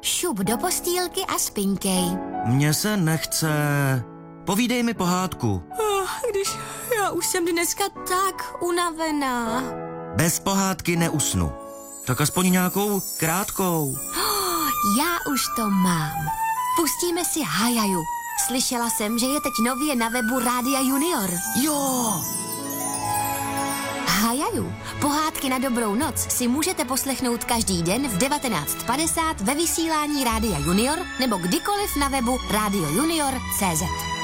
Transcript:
šup do postýlky a spinkej. Mně se nechce. Povídej mi pohádku. Když já už jsem dneska tak unavená. Bez pohádky neusnu. Tak aspoň nějakou krátkou. Já už to mám. Pustíme si Hajaju. Slyšela jsem, že je teď nově na webu Rádia Junior. Jo! Hajaju. Pohádky na dobrou noc si můžete poslechnout každý den v 19:50 ve vysílání Rádia Junior nebo kdykoliv na webu radiojunior.cz.